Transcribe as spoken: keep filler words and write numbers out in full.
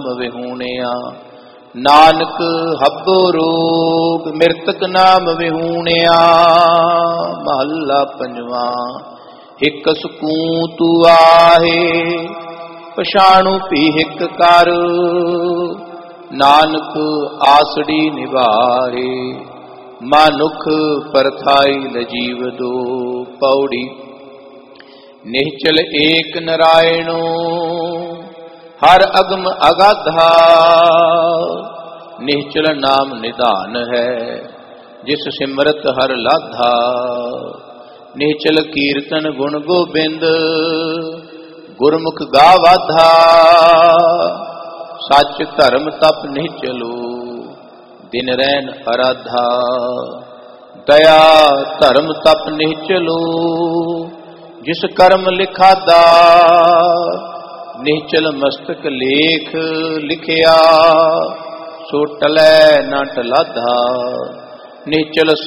ਵਿਹੂਣਿਆ। ਨਾਨਕ ਹੱਬੋ ਰੋਗ ਮਿਰਤਕ ਨਾਮ ਵਿਹੂਣਿਆ। ਮਹੱਲਾ ਪੰਜਵਾਂ। ਹਿਕ ਸਕੂਤੁ ਆਹੇ ਪਛਾਣੂ ਭੀ ਹਿਕ ਕਰ। ਨਾਨਕ ਆਸੜੀ ਨਿਵਾਰੇ ਮਾਨੁਖ ਪਰਥਾਈ ਲਜੀਵ ਦੋ। ਪੌੜੀ। ਨਿਹਚਲ ਏਕ ਨਰਾਇਣੋ ਹਰ ਅਗਮ ਅਗਾਧਾ। ਨਿਹਚਲ ਨਾਮ ਨਿਧਾਨ ਹੈ ਜਿਸ ਸਿਮਰਤ ਹਰ ਲਾਧਾ। ਨਿਹਚਲ ਕੀਰਤਨ ਗੁਣ ਗੋਬਿੰਦ ਗੁਰਮੁਖ ਗਾਵਾਧਾ। ਸੱਚ ਧਰਮ ਤਪ ਨਿਹਚਲੋ ਦਿਨ ਰੈਨ ਅਰਾਧਾ। ਦਇਆ ਧਰਮ ਤਪ ਨਿਹਚਲੋ ਜਿਸ ਕਰਮ ਲਿਖਾਦਾ। ਨਿਹਚਲ ਮਸਤਕ ਲੇਖ ਲਿਖਿਆ ਸੋ ਟਲੈ ਨਾ ਟਲਾਧਾ। ਨਿਹਚਲ